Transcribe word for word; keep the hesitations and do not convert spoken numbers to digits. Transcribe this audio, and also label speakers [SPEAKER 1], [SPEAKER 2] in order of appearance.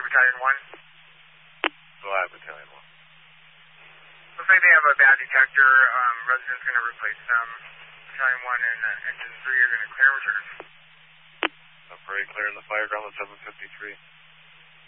[SPEAKER 1] Battalion one.
[SPEAKER 2] July, Battalion one.
[SPEAKER 1] Looks like they have a bad detector. Um, resident's going to replace them. Battalion one and uh, engine three are going to clear and return.
[SPEAKER 2] Upgrade clear in the fire ground at seven fifty-three.